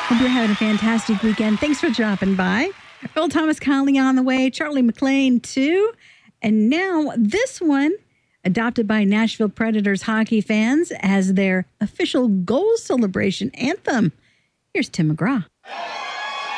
Hope you're having a fantastic weekend. Thanks for dropping by. Earl Thomas Conley on the way, Charlie McClain too. And now this one, adopted by Nashville Predators hockey fans as their official goal celebration anthem. Here's Tim McGraw.